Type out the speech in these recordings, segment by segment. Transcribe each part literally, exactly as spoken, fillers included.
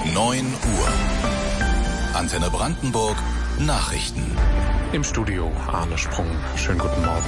neun Uhr. Antenne Brandenburg Nachrichten. Im Studio Arne Sprung. Schönen guten Morgen.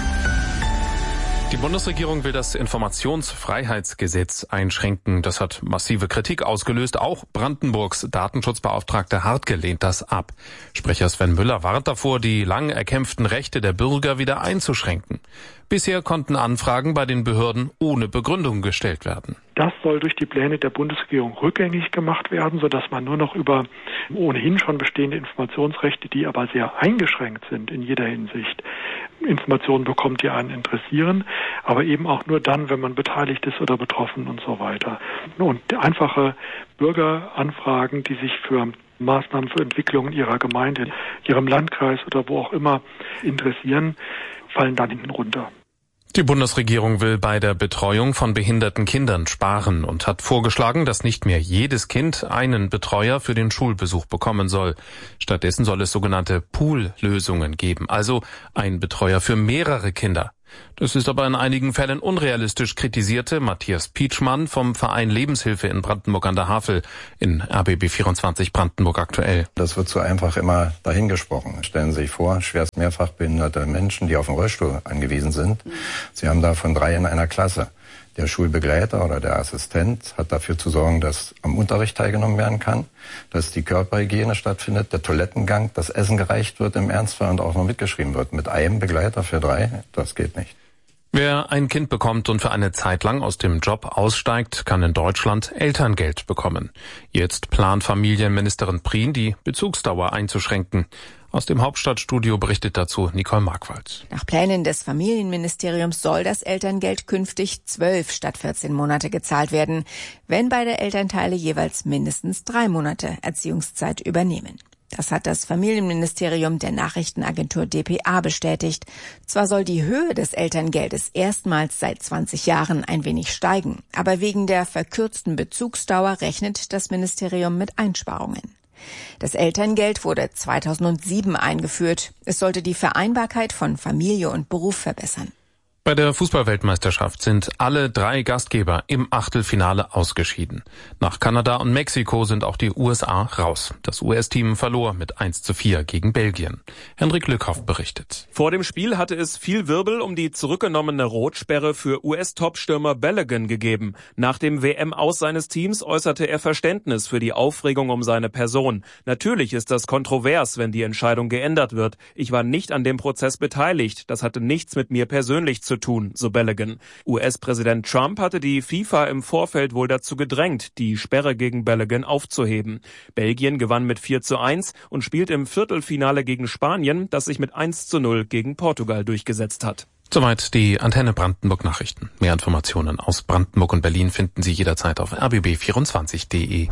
Die Bundesregierung will das Informationsfreiheitsgesetz einschränken. Das hat massive Kritik ausgelöst. Auch Brandenburgs Datenschutzbeauftragte Hartke lehnt das ab. Sprecher Sven Müller warnt davor, die lang erkämpften Rechte der Bürger wieder einzuschränken. Bisher konnten Anfragen bei den Behörden ohne Begründung gestellt werden. Das soll durch die Pläne der Bundesregierung rückgängig gemacht werden, sodass man nur noch über ohnehin schon bestehende Informationsrechte, die aber sehr eingeschränkt sind in jeder Hinsicht, Informationen bekommt, die einen interessieren, aber eben auch nur dann, wenn man beteiligt ist oder betroffen und so weiter. Und einfache Bürgeranfragen, die sich für Maßnahmen für Entwicklungen ihrer Gemeinde, ihrem Landkreis oder wo auch immer interessieren, fallen dann hinten runter. Die Bundesregierung will bei der Betreuung von behinderten Kindern sparen und hat vorgeschlagen, dass nicht mehr jedes Kind einen Betreuer für den Schulbesuch bekommen soll. Stattdessen soll es sogenannte Pool-Lösungen geben, also ein Betreuer für mehrere Kinder. Das ist aber in einigen Fällen unrealistisch, kritisierte Matthias Pietschmann vom Verein Lebenshilfe in Brandenburg an der Havel in R B B vierundzwanzig Brandenburg aktuell. Das wird so einfach immer dahingesprochen. Stellen Sie sich vor, schwerst mehrfach behinderte Menschen, die auf den Rollstuhl angewiesen sind. Sie haben davon drei in einer Klasse. Der Schulbegleiter oder der Assistent hat dafür zu sorgen, dass am Unterricht teilgenommen werden kann, dass die Körperhygiene stattfindet, der Toilettengang, das Essen gereicht wird im Ernstfall und auch noch mitgeschrieben wird. Mit einem Begleiter für drei, das geht nicht. Wer ein Kind bekommt und für eine Zeit lang aus dem Job aussteigt, kann in Deutschland Elterngeld bekommen. Jetzt plant Familienministerin Prien, die Bezugsdauer einzuschränken. Aus dem Hauptstadtstudio berichtet dazu Nicole Markwald. Nach Plänen des Familienministeriums soll das Elterngeld künftig zwölf statt vierzehn Monate gezahlt werden, wenn beide Elternteile jeweils mindestens drei Monate Erziehungszeit übernehmen. Das hat das Familienministerium der Nachrichtenagentur D P A bestätigt. Zwar soll die Höhe des Elterngeldes erstmals seit zwanzig Jahren ein wenig steigen, aber wegen der verkürzten Bezugsdauer rechnet das Ministerium mit Einsparungen. Das Elterngeld wurde zweitausendsieben eingeführt. Es sollte die Vereinbarkeit von Familie und Beruf verbessern. Bei der Fußballweltmeisterschaft sind alle drei Gastgeber im Achtelfinale ausgeschieden. Nach Kanada und Mexiko sind auch die U S A raus. Das U S-Team verlor mit eins zu vier gegen Belgien. Henrik Lückhoff berichtet. Vor dem Spiel hatte es viel Wirbel um die zurückgenommene Rotsperre für U S-Topstürmer Balogun gegeben. Nach dem W M-Aus seines Teams äußerte er Verständnis für die Aufregung um seine Person. Natürlich ist das kontrovers, wenn die Entscheidung geändert wird. Ich war nicht an dem Prozess beteiligt. Das hatte nichts mit mir persönlich zu tun, so Balogun. U S-Präsident Trump hatte die FIFA im Vorfeld wohl dazu gedrängt, die Sperre gegen Balogun aufzuheben. Belgien gewann mit vier zu eins und spielt im Viertelfinale gegen Spanien, das sich mit eins zu null gegen Portugal durchgesetzt hat. Soweit die Antenne Brandenburg Nachrichten. Mehr Informationen aus Brandenburg und Berlin finden Sie jederzeit auf r b b vierundzwanzig punkt d e.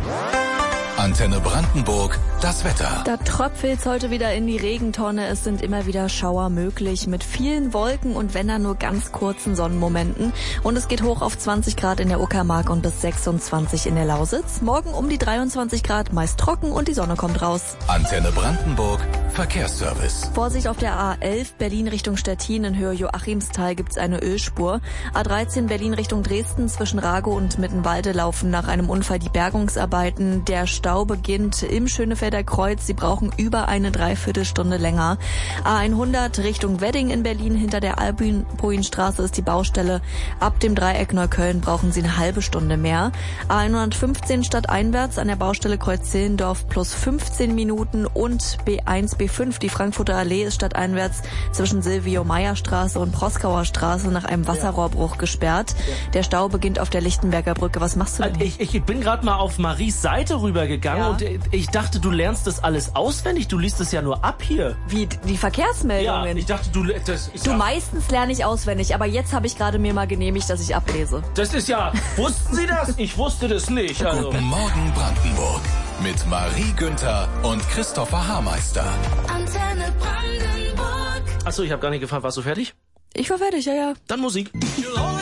Antenne Brandenburg, das Wetter. Da tröpfelt's heute wieder in die Regentonne. Es sind immer wieder Schauer möglich mit vielen Wolken und wenn dann nur ganz kurzen Sonnenmomenten. Und es geht hoch auf zwanzig Grad in der Uckermark und bis sechsundzwanzig in der Lausitz. Morgen um die dreiundzwanzig Grad, meist trocken und die Sonne kommt raus. Antenne Brandenburg, Verkehrsservice. Vorsicht auf der A elf Berlin Richtung Stettin in Höhe Joachimsthal gibt's eine Ölspur. A dreizehn Berlin Richtung Dresden zwischen Rago und Mittenwalde laufen nach einem Unfall die Bergungsarbeiten. Der Stau beginnt im Schönefelder Kreuz. Sie brauchen über eine Dreiviertelstunde länger. A hundert Richtung Wedding in Berlin. Hinter der Albuinstraße ist die Baustelle. Ab dem Dreieck Neukölln brauchen Sie eine halbe Stunde mehr. A hundertfünfzehn stadteinwärts an der Baustelle Kreuz Zehlendorf plus fünfzehn Minuten. Und B eins, B fünf, die Frankfurter Allee ist stadteinwärts zwischen Silvio-Meyer-Straße und Proskauer Straße nach einem Wasserrohrbruch gesperrt. Der Stau beginnt auf der Lichtenberger Brücke. Was machst du denn? Ich, ich bin gerade mal auf Maries Seite rübergegangen. Ja. Und ich dachte, du lernst das alles auswendig. Du liest es ja nur ab hier. Wie, die Verkehrsmeldungen? Ja, ich dachte, du... Das, ich du, dachte, meistens lerne ich auswendig, aber jetzt habe ich gerade mir mal genehmigt, dass ich ablese. Das ist ja... Wussten Sie das? Ich wusste das nicht. Also. Guten Morgen Brandenburg mit Marie Günther und Christopher Haarmeister. Antenne Brandenburg. Achso, ich habe gar nicht gefragt, warst du fertig? Ich war fertig, ja, ja. Dann Musik.